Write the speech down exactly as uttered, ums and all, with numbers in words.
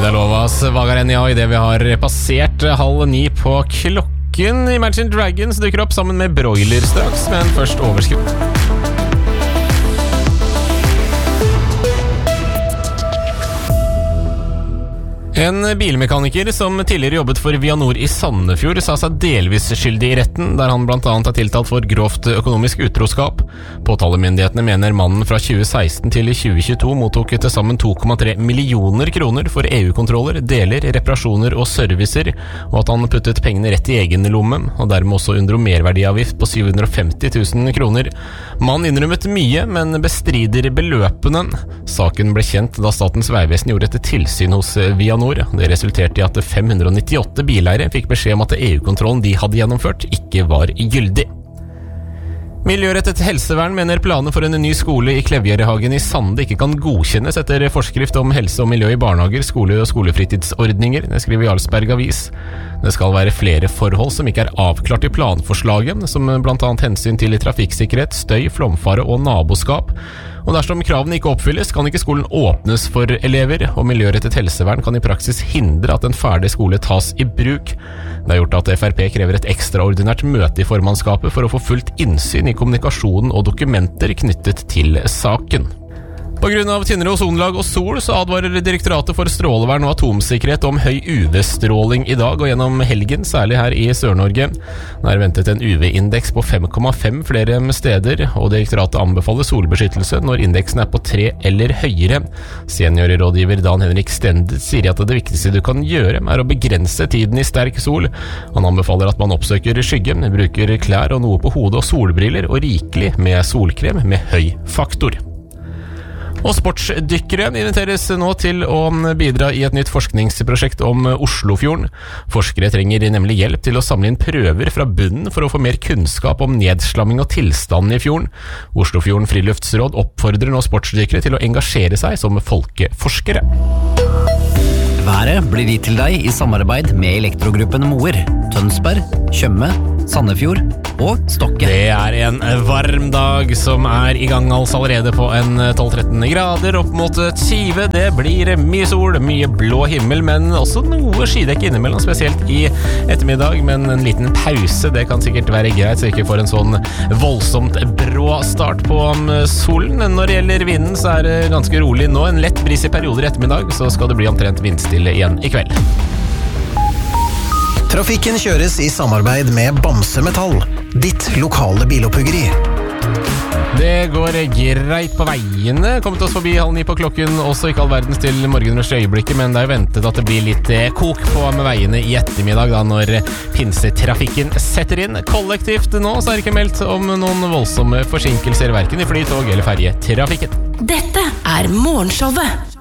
Nidalovas Vagarenia I det vi har passert halv ni på klokken. Imagine Dragons dukker opp sammen med Broiler straks, men først overskudd. En bilmekaniker som tidligere jobbet for Vianor I Sandefjord sa seg delvis skyldig I retten, der han blant annet er tiltalt for grovt økonomisk utroskap. Påtalemyndighetene mener mannen fra tjue seksten til tjue tjueto mottok til sammen to komma tre millioner kroner for EU-kontroller, deler, reparasjoner og servicer, og at han puttet pengene rett I egen lomme, og dermed også unndro merverdiavgift på syv hundre og femti tusen kroner. Mannen innrømmet mye, men bestrider beløpene. Saken ble kjent da Statens Vegvesen gjorde et tilsyn hos Vianor. Det resulterte I at fem hundre og nittiåtte bileiere fikk beskjed om at EU-kontrollen de hadde gjennomført ikke var gyldig. Miljørettet helsevern mener planer for en ny skole I Klevjerehagen I Sande ikke kan godkjennes etter forskrift om helse og miljø I barnehager, skole og skolefritidsordninger, det skriver Jarlsberg Avis. Det skal være flere forhold som ikke er avklart I planforslaget, som blant annet hensyn til trafikksikkerhet, støy, flomfare og naboskap. Og dersom kravene ikke oppfylles, kan ikke skolen åpnes for elever, og miljørettet helsevern kan I praksis hindre at en ferdig skole tas I bruk. Det har gjort at F R P krever et ekstraordinært møte I formannskapet for å få fullt innsyn I kommunikasjonen og dokumenter knyttet til saken. På grunn av tynnere ozonlag og sol så advarer Direktoratet for strålevern og atomsikkerhet om høy U V-stråling I dag og gjennom helgen, særlig her I Sør-Norge. Det er ventet en U V-indeks på fem komma fem flere steder, og direktoratet anbefaler solbeskyttelse når indeksen er på tre eller høyere. Seniorrådgiver Dan Henrik Stendet sier at det viktigste du kan gjøre er å begrense tiden I sterk sol. Han anbefaler at man oppsøker skygge, bruker klær og noe på hodet og solbriller, og rikelig med solkrem med høy faktor. Og sportsdykkere inviteres nå til å bidra I et nytt forskningsprosjekt om Oslofjorden. Forskere trenger nemlig hjelp til å samle inn prøver fra bunnen for å få mer kunnskap om nedslamming og tilstanden I fjorden. Oslofjorden Friluftsråd oppfordrer nå sportsdykkere til å engasjere seg som folkeforskere. Været blir gitt til deg I samarbeid med Elektrogruppen Moer, Tønsberg, Tjøme, Sandefjord og Stokke. Det er en varm dag som er I gang altså allerede på en tolv til tretten grader opp mot tjue. Det blir mye sol, mye blå himmel, men også noe skydekke innimellom, spesielt I ettermiddag, men en liten pause, det kan sikkert være greit, så ikke får en sånn voldsomt brå start på solen. Når det gjelder vinden så er det ganske rolig nå, en lett bris I perioder ettermiddag, så skal det bli omtrent vindstille igjen I kveld. Trafikken kjøres I samarbeid med Bamse Metall, ditt lokale biloppuggeri. Det går greit på veiene. Kommet oss forbi halv ni på klokken, også ikke all verdens til morgenrush I øyeblikket, men det er jo ventet at det blir litt kok på med veiene I ettermiddag, da når pinsetrafikken setter inn. Kollektivt nå så er det ikke meldt om noen voldsomme forsinkelser, hverken I fly, tog eller ferjetrafikken. Dette er Morgenshowet